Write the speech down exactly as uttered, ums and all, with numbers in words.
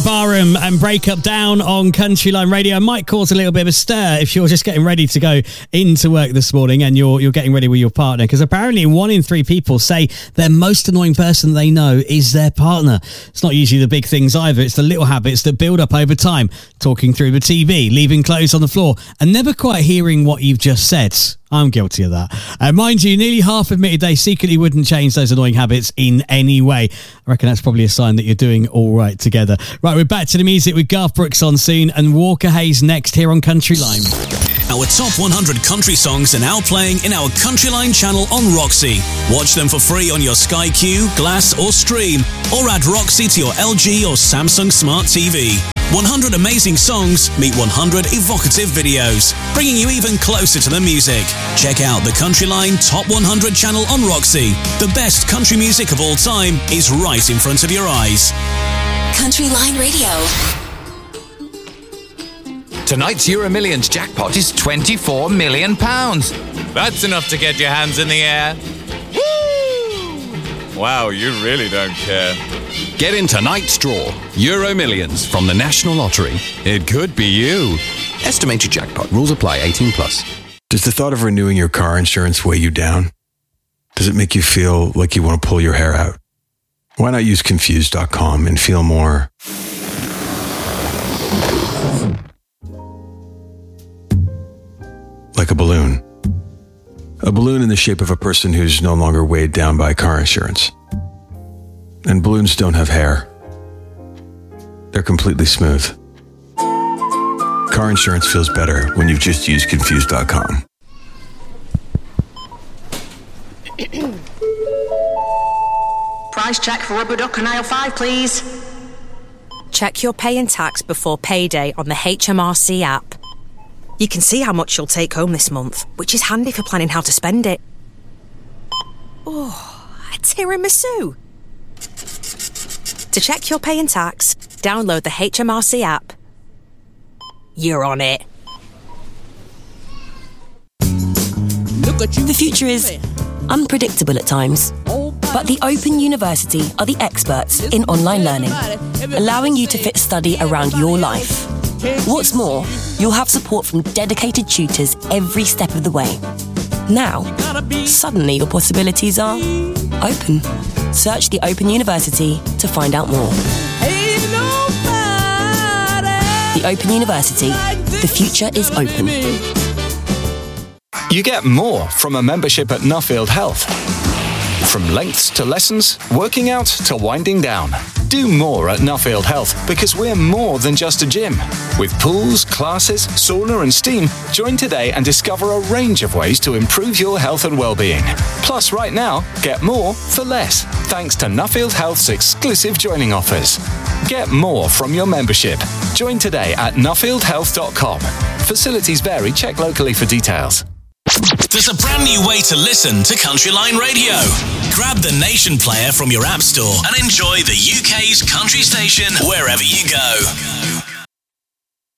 Barham and Break Up Down on Country Line Radio. It might cause a little bit of a stir if you're just getting ready to go into work this morning and you're you're getting ready with your partner, because apparently one in three people say their most annoying person they know is their partner. It's not usually the big things either. It's the little habits that build up over time. Talking through the T V, leaving clothes on the floor, and never quite hearing what you've just said. I'm guilty of that. Uh, mind you, nearly half admitted they secretly wouldn't change those annoying habits in any way. I reckon that's probably a sign that you're doing all right together. Right, we're back to the music with Garth Brooks on soon, and Walker Hayes next here on Country Line. Our top one hundred country songs are now playing in our Country Line channel on Roxy. Watch them for free on your Sky Q, Glass or Stream, or add Roxy to your L G or Samsung Smart T V. one hundred amazing songs meet one hundred evocative videos, bringing you even closer to the music. Check out the Country Line Top one hundred channel on Roxy. The best country music of all time is right in front of your eyes. Country Line Radio. Tonight's Euro Millions jackpot is twenty-four million pounds. That's enough to get your hands in the air. Woo! Wow, you really don't care. Get in tonight's draw. Euro Millions from the National Lottery. It could be you. Estimated jackpot. Rules apply. eighteen plus. Does the thought of renewing your car insurance weigh you down? Does it make you feel like you want to pull your hair out? Why not use Confused dot com and feel more like a balloon? A balloon in the shape of a person who's no longer weighed down by car insurance. And balloons don't have hair. They're completely smooth. Car insurance feels better when you've just used Confused dot com. Price check for rubber duck on aisle five, please. Check your pay and tax before payday on the H M R C app. You can see how much you'll take home this month, which is handy for planning how to spend it. Oh, a tiramisu. To check your pay and tax, download the H M R C app. You're on it. The future is unpredictable at times, but the Open University are the experts in online learning, allowing you to fit study around your life. What's more, you'll have support from dedicated tutors every step of the way. Now, suddenly your possibilities are open. Search the Open University to find out more. The Open University. The future is open. You get more from a membership at Nuffield Health. From lengths to lessons, working out to winding down. Do more at Nuffield Health, because we're more than just a gym. With pools, classes, sauna and steam, join today and discover a range of ways to improve your health and well-being. Plus, right now, get more for less, thanks to Nuffield Health's exclusive joining offers. Get more from your membership. Join today at nuffield health dot com. Facilities vary. Check locally for details. There's a brand new way to listen to Country Line Radio. Grab the Nation player from your app store and enjoy the U K's country station wherever you go.